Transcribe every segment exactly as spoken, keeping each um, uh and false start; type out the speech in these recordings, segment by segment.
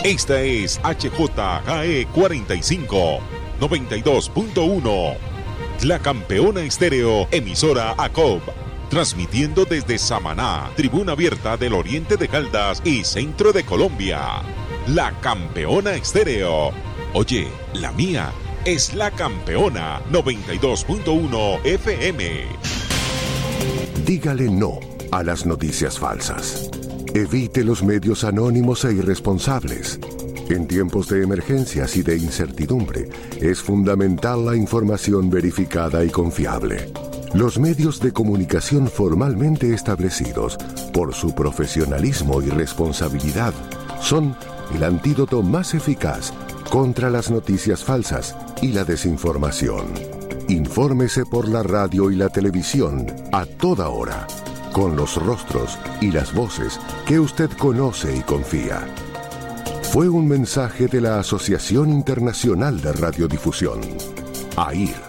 Esta es H J G E cuarenta y cinco, noventa y dos punto uno. La Campeona Estéreo, emisora A C O B. Transmitiendo desde Samaná, tribuna abierta del oriente de Caldas y centro de Colombia. La Campeona Estéreo. Oye, la mía es La Campeona noventa y dos punto uno F M. Dígale no a las noticias falsas. Evite los medios anónimos e irresponsables. En tiempos de emergencias y de incertidumbre, es fundamental la información verificada y confiable. Los medios de comunicación formalmente establecidos, por su profesionalismo y responsabilidad, son el antídoto más eficaz contra las noticias falsas y la desinformación. Infórmese por la radio y la televisión a toda hora, con los rostros y las voces que usted conoce y confía. Fue un mensaje de la Asociación Internacional de Radiodifusión, A I R.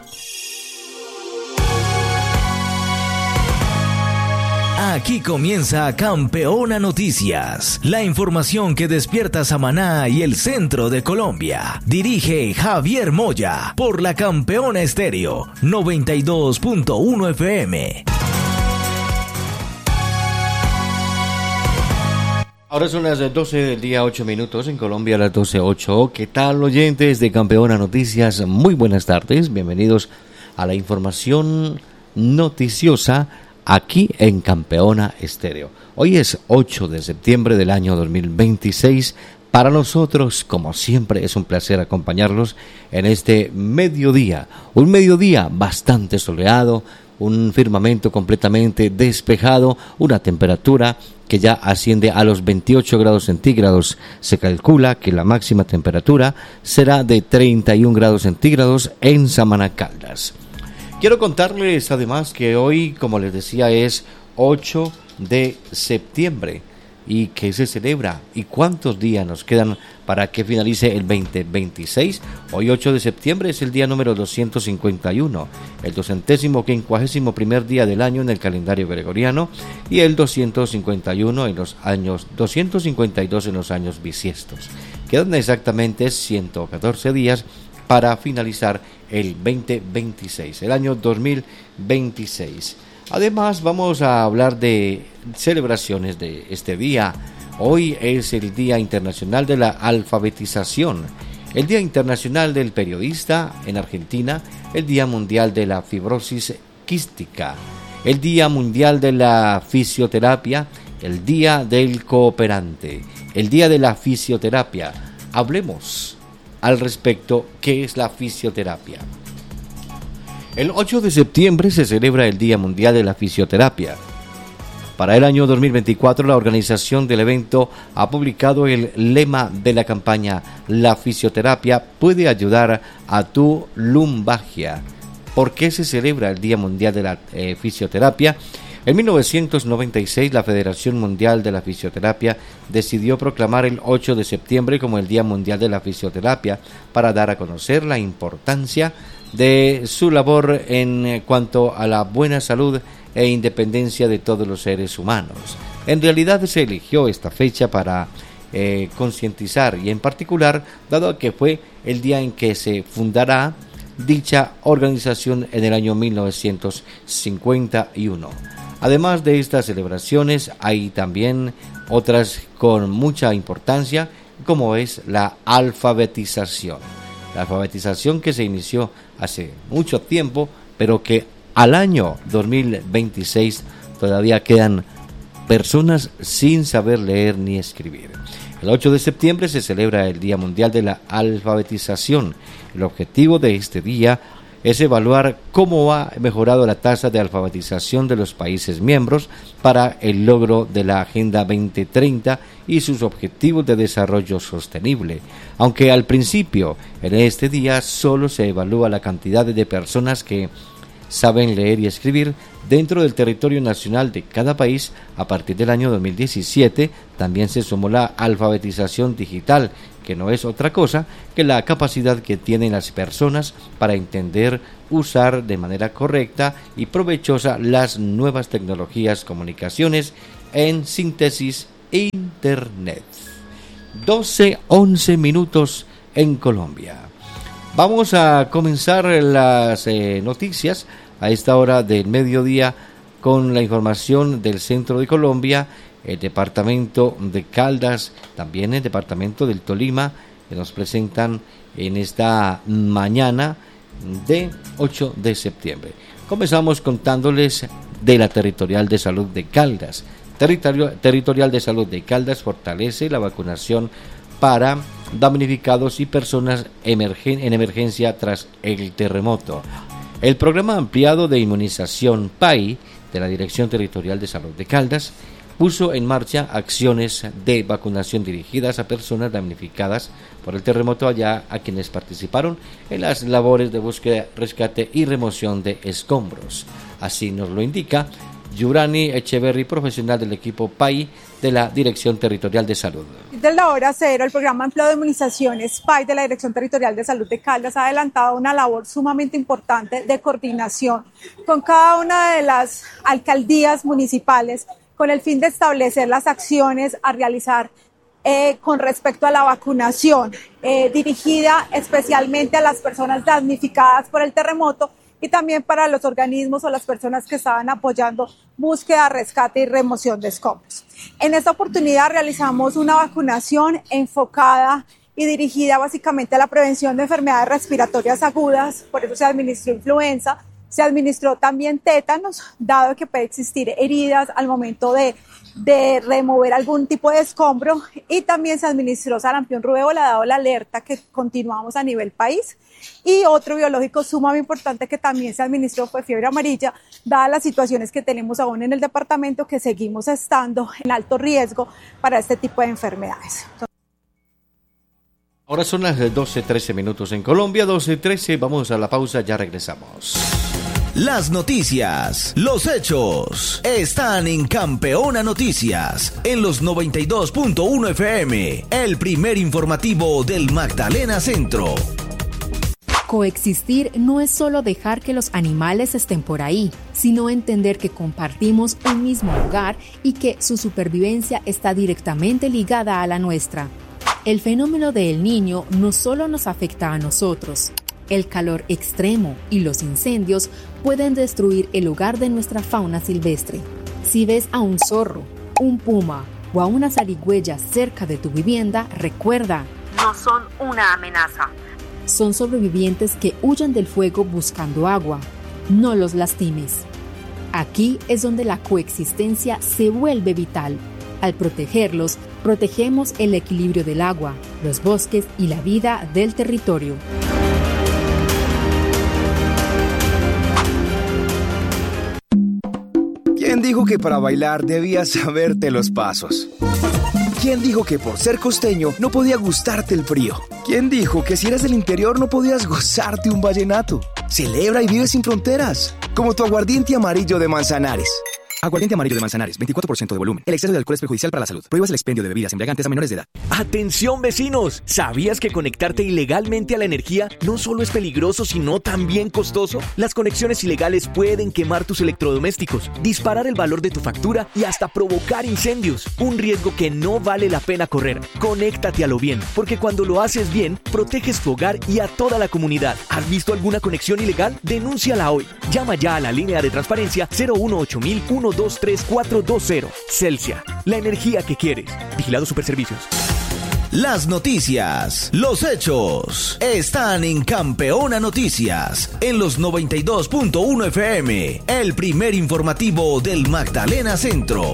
Aquí comienza Campeona Noticias, la información que despierta Samaná y el centro de Colombia. Dirige Javier Moya por la Campeona Estéreo noventa y dos punto uno F M. Ahora son las doce del día, ocho minutos, en Colombia las doce ocho. ¿Qué tal, oyentes de Campeona Noticias? Muy buenas tardes, bienvenidos a la información noticiosa aquí en Campeona Estéreo. Hoy es ocho de septiembre del año dos mil veintiséis. Para nosotros, como siempre, es un placer acompañarlos en este mediodía. Un mediodía bastante soleado, un firmamento completamente despejado, una temperatura que ya asciende a los veintiocho grados centígrados. Se calcula que la máxima temperatura será de treinta y un grados centígrados en Samaná, Caldas. Quiero contarles además que hoy, como les decía, es ocho de septiembre. ¿Y qué se celebra? ¿Y cuántos días nos quedan para que finalice el veinte veintiséis? Hoy, ocho de septiembre, es el día número doscientos cincuenta y uno, el doscentésimo quincuagésimo primer día del año en el calendario gregoriano y el doscientos cincuenta y uno en los años, doscientos cincuenta y dos en los años bisiestos. Quedan exactamente ciento catorce días para finalizar el veinte veintiséis, el año dos mil veintiséis. Además, vamos a hablar de celebraciones de este día. Hoy es el Día Internacional de la Alfabetización, el Día Internacional del Periodista en Argentina, el Día Mundial de la Fibrosis Quística, el Día Mundial de la Fisioterapia, el Día del Cooperante, el Día de la Fisioterapia. Hablemos al respecto, ¿qué es la fisioterapia? El ocho de septiembre se celebra el Día Mundial de la Fisioterapia. Para el año dos mil veinticuatro, la organización del evento ha publicado el lema de la campaña: La fisioterapia puede ayudar a tu lumbalgia. ¿Por qué se celebra el Día Mundial de la eh, Fisioterapia? En mil novecientos noventa y seis, la Federación Mundial de la Fisioterapia decidió proclamar el ocho de septiembre como el Día Mundial de la Fisioterapia para dar a conocer la importancia de su labor en cuanto a la buena salud e independencia de todos los seres humanos. En realidad se eligió esta fecha para eh, concientizar y en particular, dado que fue el día en que se fundará dicha organización en el año mil novecientos cincuenta y uno. Además de estas celebraciones, hay también otras con mucha importancia, como es la alfabetización. La alfabetización que se inició hace mucho tiempo, pero que al año dos mil veintiséis todavía quedan personas sin saber leer ni escribir. El ocho de septiembre se celebra el Día Mundial de la Alfabetización. El objetivo de este día es evaluar cómo ha mejorado la tasa de alfabetización de los países miembros para el logro de la Agenda veinte treinta y sus objetivos de desarrollo sostenible. Aunque al principio, en este día, solo se evalúa la cantidad de personas que saben leer y escribir dentro del territorio nacional de cada país. A partir del año dos mil diecisiete también se sumó la alfabetización digital, que no es otra cosa que la capacidad que tienen las personas para entender, usar de manera correcta y provechosa las nuevas tecnologías, comunicaciones, en síntesis, Internet. doce once minutos en Colombia. Vamos a comenzar las eh, noticias a esta hora del mediodía con la información del centro de Colombia, el departamento de Caldas, también el departamento del Tolima, que nos presentan en esta mañana de ocho de septiembre. Comenzamos contándoles de la Territorial de Salud de Caldas. Territorio, Territorial de Salud de Caldas fortalece la vacunación para damnificados y personas emergen, en emergencia tras el terremoto. El programa ampliado de inmunización P A I de la Dirección Territorial de Salud de Caldas puso en marcha acciones de vacunación dirigidas a personas damnificadas por el terremoto, allá a quienes participaron en las labores de búsqueda, rescate y remoción de escombros. Así nos lo indica Yurani Echeverry, profesional del equipo P A I de la Dirección Territorial de Salud. Desde la hora cero, el programa ampliado de inmunizaciones P A I de la Dirección Territorial de Salud de Caldas ha adelantado una labor sumamente importante de coordinación con cada una de las alcaldías municipales con el fin de establecer las acciones a realizar eh, con respecto a la vacunación eh, dirigida especialmente a las personas damnificadas por el terremoto y también para los organismos o las personas que estaban apoyando búsqueda, rescate y remoción de escombros. En esta oportunidad realizamos una vacunación enfocada y dirigida básicamente a la prevención de enfermedades respiratorias agudas, por eso se administró influenza, se administró también tétanos, dado que puede existir heridas al momento de, de remover algún tipo de escombro, y también se administró sarampión rubéola, dado la alerta que continuamos a nivel país. Y otro biológico sumamente importante que también se administró fue fiebre amarilla, dadas las situaciones que tenemos aún en el departamento, que seguimos estando en alto riesgo para este tipo de enfermedades. Ahora son las doce trece minutos en Colombia, doce trece, vamos a la pausa, ya regresamos. Las noticias, los hechos, están en Campeona Noticias, en los noventa y dos punto uno F M, el primer informativo del Magdalena Centro. Coexistir no es solo dejar que los animales estén por ahí, sino entender que compartimos un mismo hogar y que su supervivencia está directamente ligada a la nuestra. El fenómeno de El Niño no solo nos afecta a nosotros. El calor extremo y los incendios pueden destruir el hogar de nuestra fauna silvestre. Si ves a un zorro, un puma o a una zarigüeya cerca de tu vivienda, recuerda, no son una amenaza. Son sobrevivientes que huyen del fuego buscando agua. No los lastimes. Aquí es donde la coexistencia se vuelve vital. Al protegerlos, protegemos el equilibrio del agua, los bosques y la vida del territorio. ¿Quién dijo que para bailar debías saberte los pasos? ¿Quién dijo que por ser costeño no podía gustarte el frío? ¿Quién dijo que si eres del interior no podías gozarte un vallenato? Celebra y vive sin fronteras, como tu aguardiente amarillo de Manzanares. Aguardiente amarillo de Manzanares, veinticuatro por ciento de volumen. El exceso de alcohol es perjudicial para la salud. Prohíbas el expendio de bebidas embriagantes a menores de edad. ¡Atención, vecinos! ¿Sabías que conectarte ilegalmente a la energía no solo es peligroso, sino también costoso? Las conexiones ilegales pueden quemar tus electrodomésticos, disparar el valor de tu factura y hasta provocar incendios. Un riesgo que no vale la pena correr. Conéctate a lo bien, porque cuando lo haces bien, proteges tu hogar y a toda la comunidad. ¿Has visto alguna conexión ilegal? Denúnciala hoy. Llama ya a la línea de transparencia cero uno ocho mil uno dos tres cuatro dos cero. Celsia, la energía que quieres. Vigilado Superservicios. Las noticias, los hechos, están en Campeona Noticias, en los noventa y dos punto uno F M, el primer informativo del Magdalena Centro.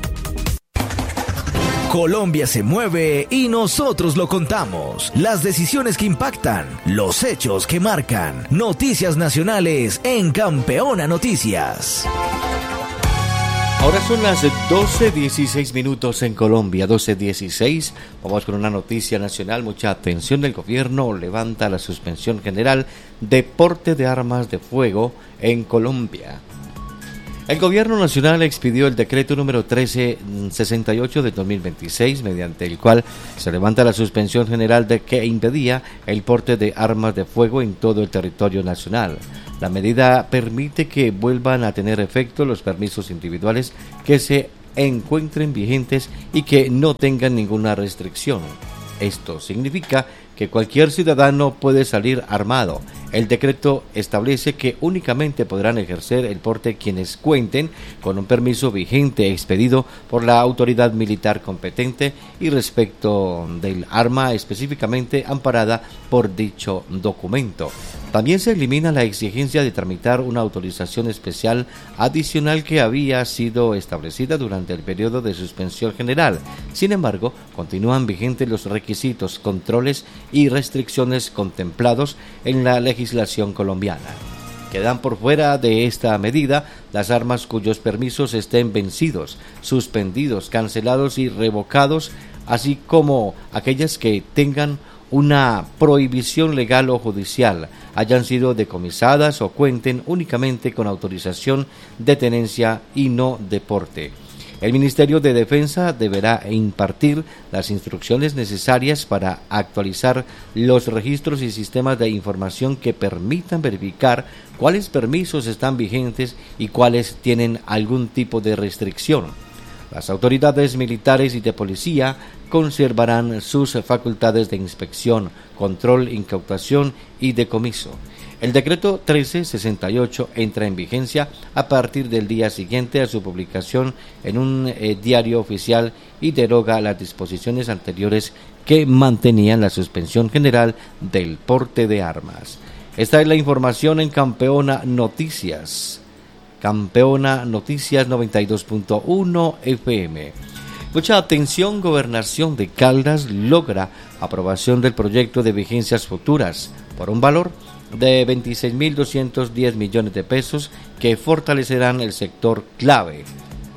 Colombia se mueve y nosotros lo contamos. Las decisiones que impactan, los hechos que marcan. Noticias nacionales en Campeona Noticias. Ahora son las doce dieciséis minutos en Colombia, doce dieciséis. Vamos con una noticia nacional. Mucha atención, el gobierno levanta la suspensión general de porte de armas de fuego en Colombia. El gobierno nacional expidió el decreto número trece sesenta y ocho de dos mil veintiséis, mediante el cual se levanta la suspensión general de que impedía el porte de armas de fuego en todo el territorio nacional. La medida permite que vuelvan a tener efecto los permisos individuales que se encuentren vigentes y que no tengan ninguna restricción. Esto significa que cualquier ciudadano puede salir armado. El decreto establece que únicamente podrán ejercer el porte quienes cuenten con un permiso vigente expedido por la autoridad militar competente y respecto del arma específicamente amparada por dicho documento. También se elimina la exigencia de tramitar una autorización especial adicional que había sido establecida durante el periodo de suspensión general. Sin embargo, continúan vigentes los requisitos, controles y restricciones contemplados en la legislación colombiana. Quedan por fuera de esta medida las armas cuyos permisos estén vencidos, suspendidos, cancelados y revocados, así como aquellas que tengan una prohibición legal o judicial, hayan sido decomisadas o cuenten únicamente con autorización de tenencia y no de porte. El Ministerio de Defensa deberá impartir las instrucciones necesarias para actualizar los registros y sistemas de información que permitan verificar cuáles permisos están vigentes y cuáles tienen algún tipo de restricción. Las autoridades militares y de policía conservarán sus facultades de inspección, control, incautación y decomiso. El decreto trece sesenta y ocho entra en vigencia a partir del día siguiente a su publicación en un eh, diario oficial y deroga las disposiciones anteriores que mantenían la suspensión general del porte de armas. Esta es la información en Campeona Noticias. Campeona Noticias noventa y dos punto uno F M. Mucha atención, Gobernación de Caldas logra aprobación del proyecto de vigencias futuras por un valor de veintiséis mil doscientos diez millones de pesos que fortalecerán el sector clave.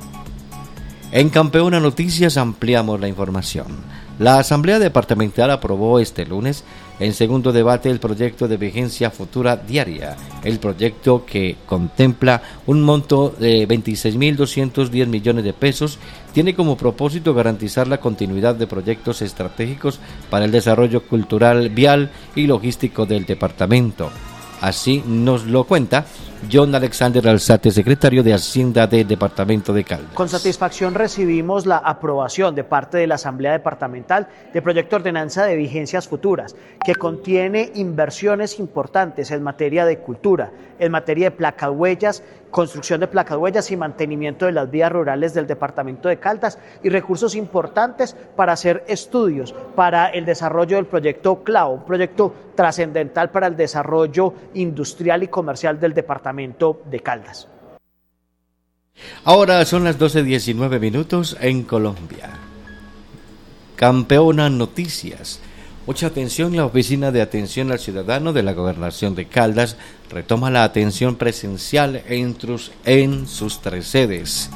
En Campeona Noticias ampliamos la información. La Asamblea Departamental aprobó este lunes en segundo debate el proyecto de vigencia futura diaria, el proyecto que contempla un monto de veintiséis mil doscientos diez millones de pesos, tiene como propósito garantizar la continuidad de proyectos estratégicos para el desarrollo cultural, vial y logístico del departamento. Así nos lo cuenta John Alexander Alzate, secretario de Hacienda del Departamento de Caldas. Con satisfacción recibimos la aprobación de parte de la Asamblea Departamental del proyecto de ordenanza de vigencias futuras, que contiene inversiones importantes en materia de cultura, en materia de placahuellas, construcción de placahuellas y mantenimiento de las vías rurales del departamento de Caldas y recursos importantes para hacer estudios para el desarrollo del proyecto CLAO, un proyecto trascendental para el desarrollo industrial y comercial del departamento de Caldas. Ahora son las doce diecinueve minutos en Colombia. Campeona Noticias. Mucha atención, la Oficina de Atención al Ciudadano de la Gobernación de Caldas retoma la atención presencial en, trus, en sus tres sedes.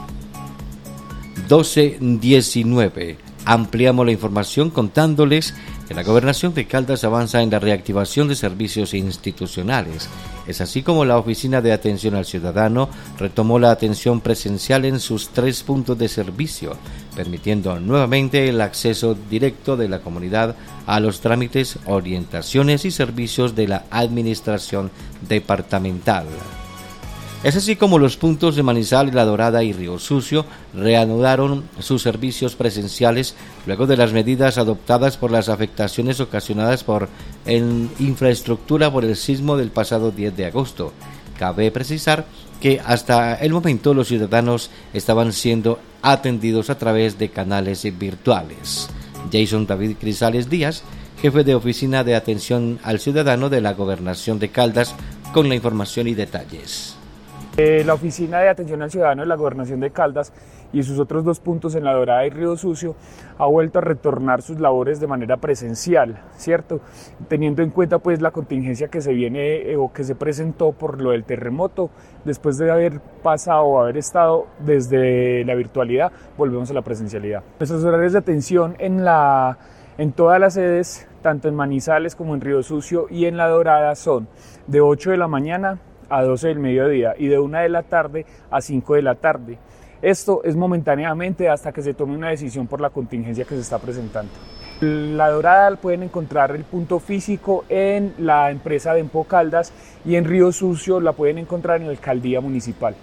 doce diecinueve. Ampliamos la información contándoles que la Gobernación de Caldas avanza en la reactivación de servicios institucionales. Es así como la Oficina de Atención al Ciudadano retomó la atención presencial en sus tres puntos de servicio, permitiendo nuevamente el acceso directo de la comunidad a los trámites, orientaciones y servicios de la administración departamental. Es así como los puntos de Manizales, La Dorada y Río Sucio reanudaron sus servicios presenciales luego de las medidas adoptadas por las afectaciones ocasionadas por en infraestructura por el sismo del pasado diez de agosto. Cabe precisar que hasta el momento los ciudadanos estaban siendo atendidos a través de canales virtuales. Jason David Crisales Díaz, jefe de Oficina de Atención al Ciudadano de la Gobernación de Caldas, con la información y detalles. Eh, la Oficina de Atención al Ciudadano de la Gobernación de Caldas y sus otros dos puntos en La Dorada y Río Sucio ha vuelto a retornar sus labores de manera presencial, ¿cierto? Teniendo en cuenta pues la contingencia que se viene eh, o que se presentó por lo del terremoto, después de haber pasado o haber estado desde la virtualidad, volvemos a la presencialidad. Nuestros horarios de atención en, la, en todas las sedes, tanto en Manizales como en Río Sucio y en La Dorada, son de ocho de la mañana a doce del mediodía y de una de la tarde a cinco de la tarde. Esto es momentáneamente hasta que se tome una decisión por la contingencia que se está presentando. La Dorada pueden encontrar el punto físico en la empresa de Empo Caldas y en Río Sucio la pueden encontrar en la alcaldía municipal.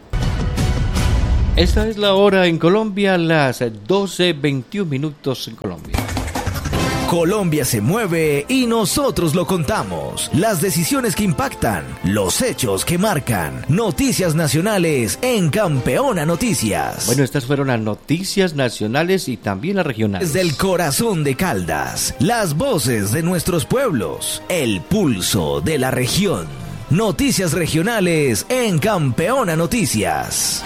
Esta es la hora en Colombia, las doce veintiún minutos en Colombia. Colombia se mueve y nosotros lo contamos. Las decisiones que impactan, los hechos que marcan. Noticias nacionales en Campeona Noticias. Bueno, estas fueron las noticias nacionales y también las regionales. Desde el corazón de Caldas, las voces de nuestros pueblos, el pulso de la región. Noticias regionales en Campeona Noticias.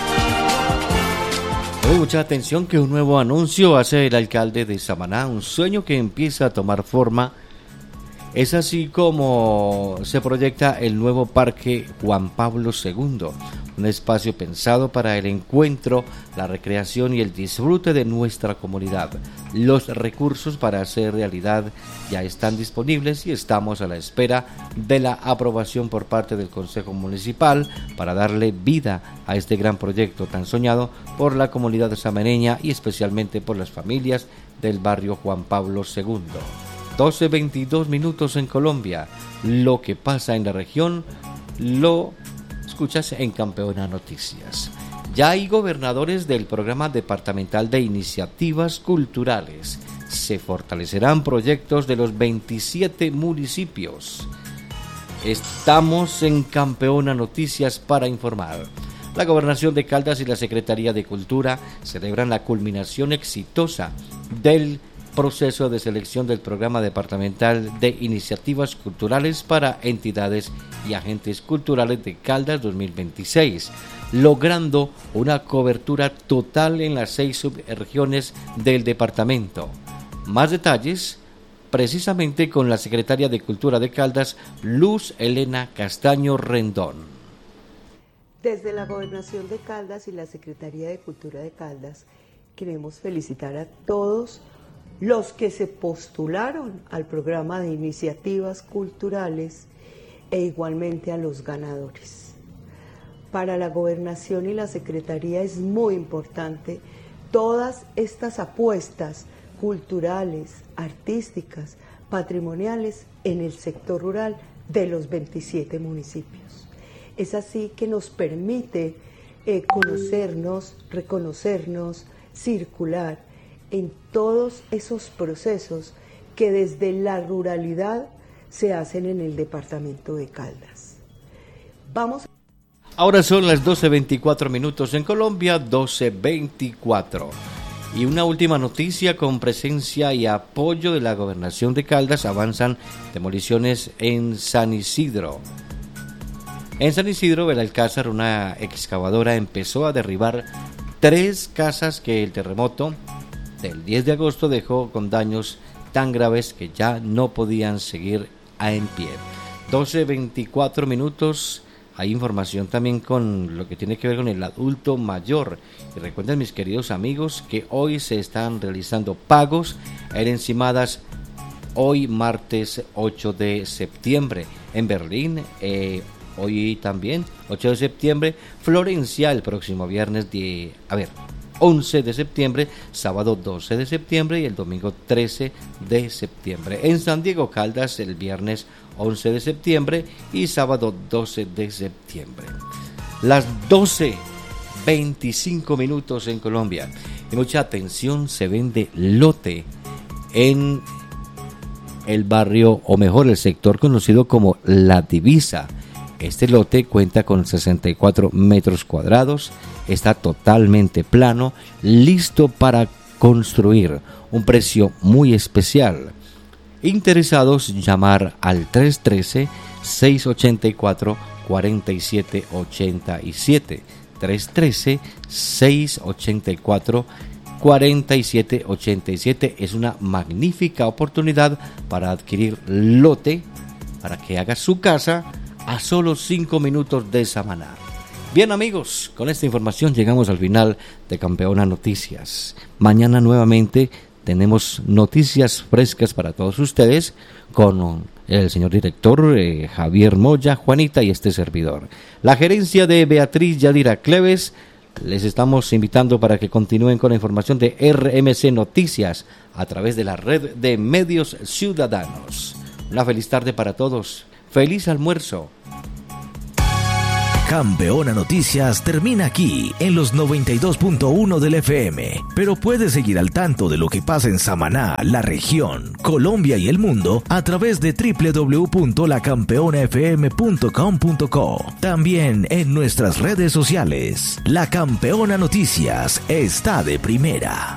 Hoy mucha atención que un nuevo anuncio hace el alcalde de Samaná, un sueño que empieza a tomar forma. Es así como se proyecta el nuevo Parque Juan Pablo segundo, un espacio pensado para el encuentro, la recreación y el disfrute de nuestra comunidad. Los recursos para hacer realidad ya están disponibles y estamos a la espera de la aprobación por parte del Consejo Municipal para darle vida a este gran proyecto tan soñado por la comunidad samaneña y especialmente por las familias del barrio Juan Pablo segundo. doce veintidós minutos en Colombia. Lo que pasa en la región lo escuchas en Campeona Noticias. Ya hay gobernadores del Programa Departamental de Iniciativas Culturales. Se fortalecerán proyectos de los veintisiete municipios. Estamos en Campeona Noticias para informar. La Gobernación de Caldas y la Secretaría de Cultura celebran la culminación exitosa del proceso de selección del Programa Departamental de Iniciativas Culturales para entidades y agentes culturales de Caldas dos mil veintiséis, logrando una cobertura total en las seis subregiones del departamento. Más detalles precisamente con la secretaria de Cultura de Caldas, Luz Elena Castaño Rendón. Desde la Gobernación de Caldas y la Secretaría de Cultura de Caldas queremos felicitar a todos los que se postularon al programa de iniciativas culturales e igualmente a los ganadores. Para la Gobernación y la Secretaría es muy importante todas estas apuestas culturales, artísticas, patrimoniales en el sector rural de los veintisiete municipios. Es así que nos permite eh, conocernos, reconocernos, circular en todos esos procesos que desde la ruralidad se hacen en el departamento de Caldas. Vamos. Ahora son las doce veinticuatro minutos en Colombia, doce veinticuatro. Y una última noticia: con presencia y apoyo de la Gobernación de Caldas avanzan demoliciones en San Isidro. En San Isidro, Belalcázar, una excavadora empezó a derribar tres casas que el terremoto del diez de agosto dejó con daños tan graves que ya no podían seguir en pie. doce veinticuatro minutos. Hay información también con lo que tiene que ver con el adulto mayor. Y recuerden, mis queridos amigos, que hoy se están realizando pagos en encimadas. Hoy martes ocho de septiembre en Berlín. Eh, hoy también ocho de septiembre. Florencia el próximo viernes de... A ver... once de septiembre, sábado doce de septiembre y el domingo trece de septiembre. En San Diego Caldas el viernes once de septiembre y sábado doce de septiembre. Las doce veinticinco minutos en Colombia. Y mucha atención, se vende lote en el barrio, o mejor el sector conocido como La Divisa. Este lote cuenta con sesenta y cuatro metros cuadrados, está totalmente plano, listo para construir, un precio muy especial. Interesados, llamar al tres uno tres, seis ocho cuatro, cuatro siete ocho siete, tres uno tres, seis ocho cuatro, cuatro siete ocho siete. Es una magnífica oportunidad para adquirir lote, para que haga su casa a solo cinco minutos de Samaná. Bien, amigos, con esta información llegamos al final de Campeona Noticias. Mañana nuevamente tenemos noticias frescas para todos ustedes con el señor director eh, Javier Moya, Juanita y este servidor. La gerencia de Beatriz Yadira Cleves, les estamos invitando para que continúen con la información de R M C Noticias a través de la red de medios ciudadanos. Una feliz tarde para todos. Feliz almuerzo. Campeona Noticias termina aquí, en los noventa y dos punto uno del F M, pero puedes seguir al tanto de lo que pasa en Samaná, la región, Colombia y el mundo a través de doble u doble u doble u punto la campeona f m punto com punto co. También en nuestras redes sociales. La Campeona Noticias está de primera.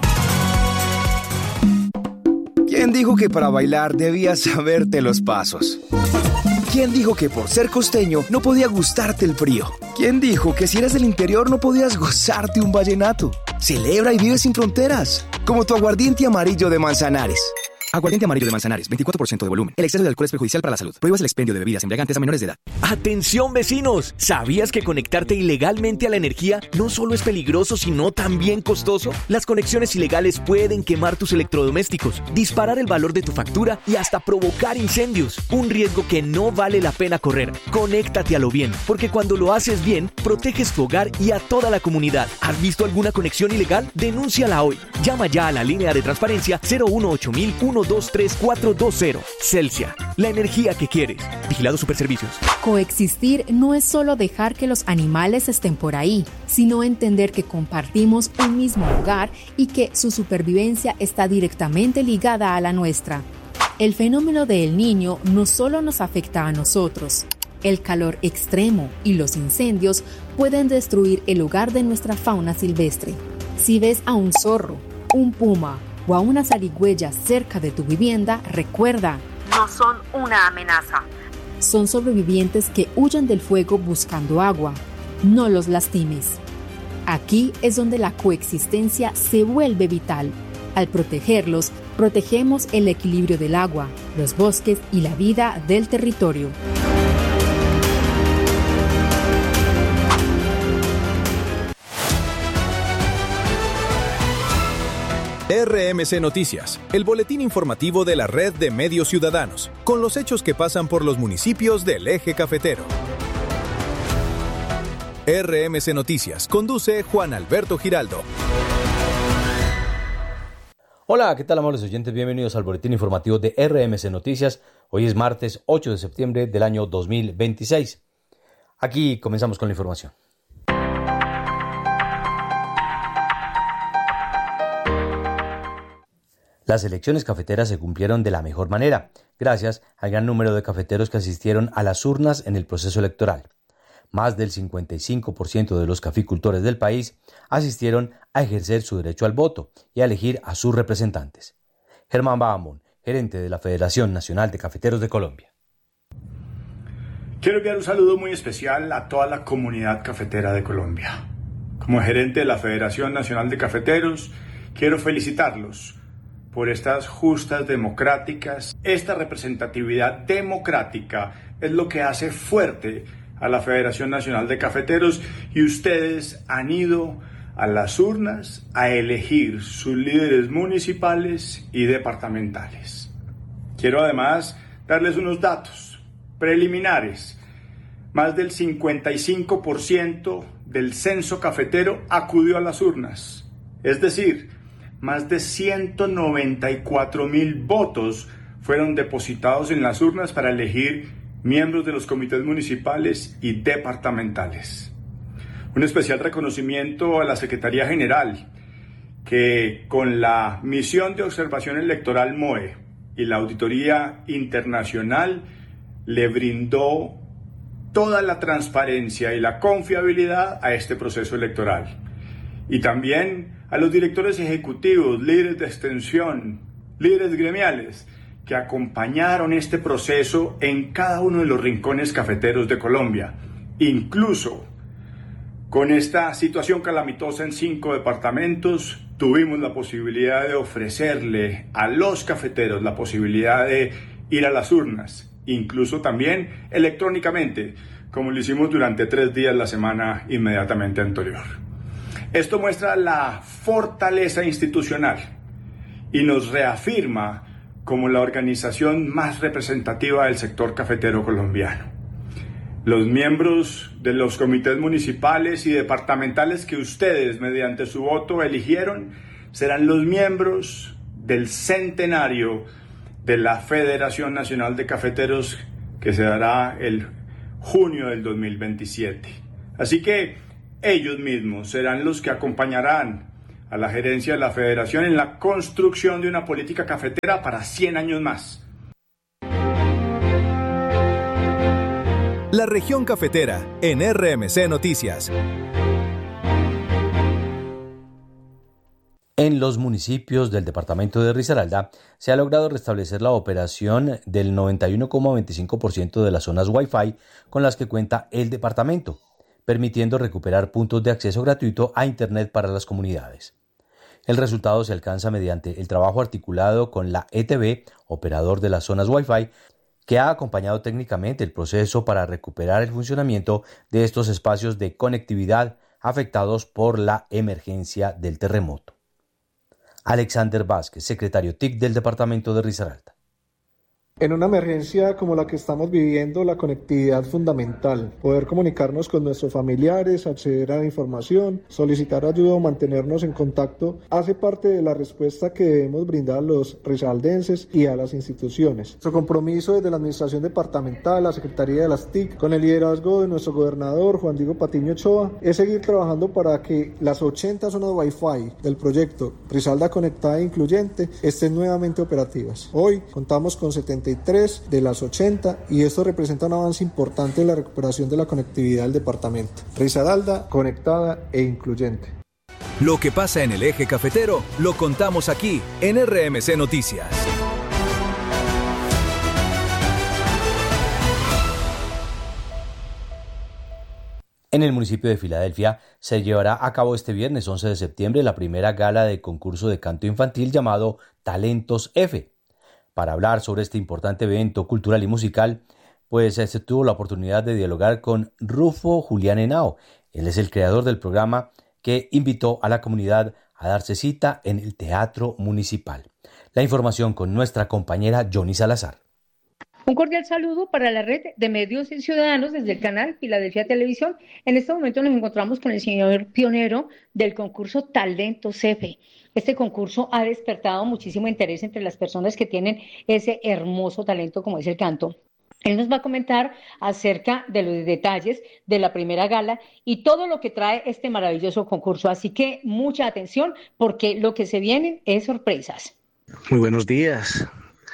¿Quién dijo que para bailar debías saberte los pasos? ¿Quién dijo que por ser costeño no podía gustarte el frío? ¿Quién dijo que si eras del interior no podías gozarte un vallenato? Celebra y vive sin fronteras, como tu aguardiente amarillo de Manzanares. Aguardiente amarillo de Manzanares, veinticuatro por ciento de volumen. El exceso de alcohol es perjudicial para la salud. Prohíbas el expendio de bebidas embriagantes a menores de edad. ¡Atención, vecinos! ¿Sabías que conectarte ilegalmente a la energía no solo es peligroso, sino también costoso? Las conexiones ilegales pueden quemar tus electrodomésticos, disparar el valor de tu factura y hasta provocar incendios. Un riesgo que no vale la pena correr. Conéctate a lo bien, porque cuando lo haces bien, proteges tu hogar y a toda la comunidad. ¿Has visto alguna conexión ilegal? Denúnciala hoy. Llama ya a la línea de transparencia cero uno ocho mil uno dos tres cuatro dos cero. Celsia, la energía que quieres. Vigilado Superservicios. Coexistir no es solo dejar que los animales estén por ahí, sino entender que compartimos un mismo hogar y que su supervivencia está directamente ligada a la nuestra. El fenómeno del Niño no solo nos afecta a nosotros. El calor extremo y los incendios pueden destruir el hogar de nuestra fauna silvestre. Si ves a un zorro, un puma o a una zarigüeya cerca de tu vivienda, recuerda: no son una amenaza. Son sobrevivientes que huyen del fuego buscando agua. No los lastimes. Aquí es donde la coexistencia se vuelve vital. Al protegerlos, protegemos el equilibrio del agua, los bosques y la vida del territorio. R M C Noticias, el boletín informativo de la red de medios ciudadanos, con los hechos que pasan por los municipios del eje cafetero. R M C Noticias, conduce Juan Alberto Giraldo. Hola, ¿qué tal, amables oyentes? Bienvenidos al boletín informativo de R M C Noticias. Hoy es martes ocho de septiembre del año dos mil veintiséis. Aquí comenzamos con la información. Las elecciones cafeteras se cumplieron de la mejor manera, gracias al gran número de cafeteros que asistieron a las urnas en el proceso electoral. Más del cincuenta y cinco por ciento de los caficultores del país asistieron a ejercer su derecho al voto y a elegir a sus representantes. Germán Bahamón, gerente de la Federación Nacional de Cafeteros de Colombia. Quiero enviar un saludo muy especial a toda la comunidad cafetera de Colombia. Como gerente de la Federación Nacional de Cafeteros, quiero felicitarlos por estas justas democráticas. Esta representatividad democrática es lo que hace fuerte a la Federación Nacional de Cafeteros, y ustedes han ido a las urnas a elegir sus líderes municipales y departamentales. Quiero además darles unos datos preliminares. Más del cincuenta y cinco por ciento del censo cafetero acudió a las urnas, es decir, más de ciento noventa y cuatro mil votos fueron depositados en las urnas para elegir miembros de los comités municipales y departamentales. Un especial reconocimiento a la Secretaría General, que con la misión de observación electoral M O E y la Auditoría Internacional le brindó toda la transparencia y la confiabilidad a este proceso electoral. Y también a los directores ejecutivos, líderes de extensión, líderes gremiales, que acompañaron este proceso en cada uno de los rincones cafeteros de Colombia. Incluso con esta situación calamitosa en cinco departamentos, tuvimos la posibilidad de ofrecerle a los cafeteros la posibilidad de ir a las urnas, incluso también electrónicamente, como lo hicimos durante tres días la semana inmediatamente anterior. Esto muestra la fortaleza institucional y nos reafirma como la organización más representativa del sector cafetero colombiano. Los miembros de los comités municipales y departamentales que ustedes, mediante su voto, eligieron, serán los miembros del centenario de la Federación Nacional de Cafeteros, que se dará el junio del dos mil veintisiete. Así que ellos mismos serán los que acompañarán a la gerencia de la Federación en la construcción de una política cafetera para cien años más. La región cafetera en R M C Noticias. En los municipios del departamento de Risaralda se ha logrado restablecer la operación del noventa y uno coma veinticinco por ciento de las zonas Wi-Fi con las que cuenta el departamento, permitiendo recuperar puntos de acceso gratuito a Internet para las comunidades. El resultado se alcanza mediante el trabajo articulado con la E T B, operador de las zonas Wi-Fi, que ha acompañado técnicamente el proceso para recuperar el funcionamiento de estos espacios de conectividad afectados por la emergencia del terremoto. Alexander Vázquez, secretario T I C del departamento de Risaralda. En una emergencia como la que estamos viviendo, la conectividad es fundamental. Poder comunicarnos con nuestros familiares, acceder a la información, solicitar ayuda o mantenernos en contacto hace parte de la respuesta que debemos brindar a los risaraldenses y a las instituciones. Nuestro compromiso desde la Administración Departamental, la Secretaría de las T I C, con el liderazgo de nuestro gobernador Juan Diego Patiño Ochoa, es seguir trabajando para que las ochenta zonas Wi-Fi del proyecto Risaralda Conectada e Incluyente estén nuevamente operativas. Hoy contamos con setenta y tres de las ochenta y esto representa un avance importante en la recuperación de la conectividad del departamento. Risaralda conectada e incluyente. Lo que pasa en el eje cafetero lo contamos aquí en R M C Noticias. En el municipio de Filadelfia se llevará a cabo este viernes once de septiembre la primera gala de concurso de canto infantil llamado Talentos F. Para hablar sobre este importante evento cultural y musical, pues se tuvo la oportunidad de dialogar con Rufo Julián Henao. Él es el creador del programa que invitó a la comunidad a darse cita en el Teatro Municipal. La información con nuestra compañera Johnny Salazar. Un cordial saludo para la red de medios y ciudadanos desde el canal Filadelfia Televisión. En este momento nos encontramos con el señor pionero del concurso Talentos F. Este concurso ha despertado muchísimo interés entre las personas que tienen ese hermoso talento como es el canto. Él nos va a comentar acerca de los detalles de la primera gala y todo lo que trae este maravilloso concurso. Así que mucha atención porque lo que se vienen es sorpresas. Muy buenos días.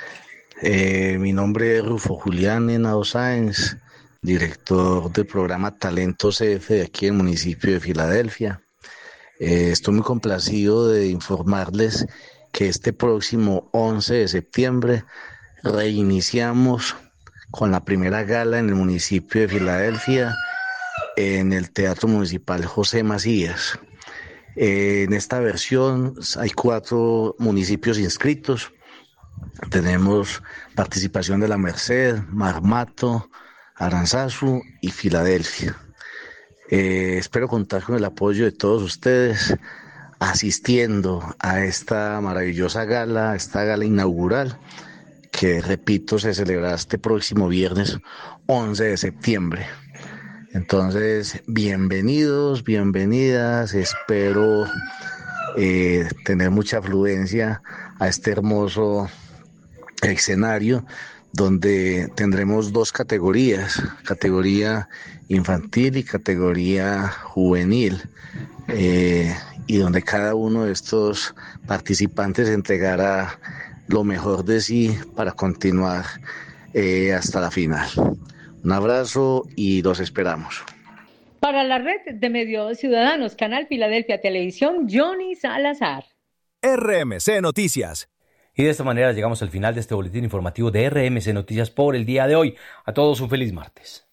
Eh, mi nombre es Rufo Julián Henao Sáenz, director del programa Talentos F de aquí en el municipio de Filadelfia. Eh, estoy muy complacido de informarles que este próximo once de septiembre reiniciamos con la primera gala en el municipio de Filadelfia en el Teatro Municipal José Macías. Eh, en esta versión hay cuatro municipios inscritos. Tenemos participación de La Merced, Marmato, Aranzazu y Filadelfia. Eh, espero contar con el apoyo de todos ustedes asistiendo a esta maravillosa gala, esta gala inaugural que, repito, se celebrará este próximo viernes once de septiembre. Entonces, bienvenidos, bienvenidas, espero eh, tener mucha afluencia a este hermoso escenario donde tendremos dos categorías, categoría infantil y categoría juvenil, eh, y donde cada uno de estos participantes entregará lo mejor de sí para continuar eh, hasta la final. Un abrazo y los esperamos. Para la red de medios ciudadanos, Canal Filadelfia Televisión, Johnny Salazar. R M C Noticias. Y de esta manera llegamos al final de este boletín informativo de R M C Noticias por el día de hoy. A todos un feliz martes.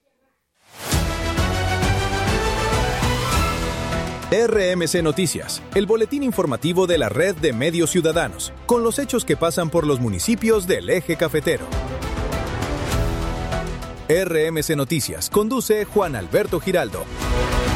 R M C Noticias, el boletín informativo de la red de medios ciudadanos, con los hechos que pasan por los municipios del eje cafetero. R M C Noticias conduce Juan Alberto Giraldo.